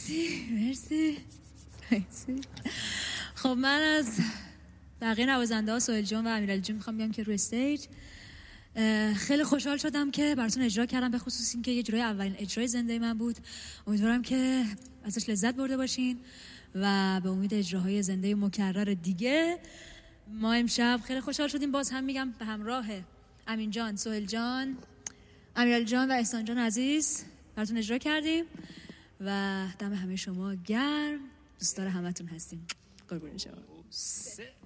مرسی. خب من از بقیه نوازنده ها سهیل جان و امیرعلی جان میخوام بیام که روی استیج. خیلی خوشحال شدم که براتون اجرا کردم، به خصوص این که یه جورای اولین اجرای زنده من بود. امیدوارم که ازش لذت برده باشین و به امید اجراهای زنده مکرر دیگه. ما امشب خیلی خوشحال شدیم، باز هم میگم به همراه امین جان، سهیل جان، امیرعلی جان و احسان جان عزیز براتون اجرا کردیم و دم همه شما گرم. دوستدار همتون هستیم. قربون شما.